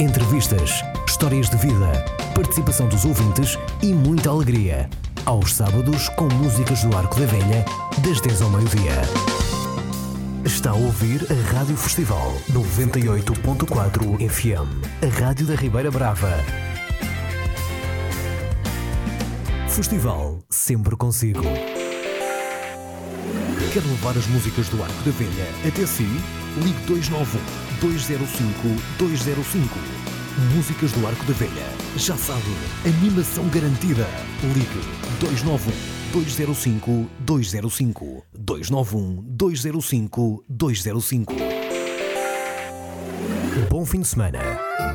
Entrevistas, histórias de vida, participação dos ouvintes e muita alegria. Aos sábados, com músicas do Arco da Velha, das 10 ao meio-dia. Está a ouvir a Rádio Festival 98.4 FM, a Rádio da Ribeira Brava. Festival sempre consigo. Quer levar as músicas do Arco da Velha até si? Ligue 291-205-205. Músicas do Arco da Velha. Já sabe, animação garantida. Ligue 291-205-205. 291-205-205. Bom fim de semana.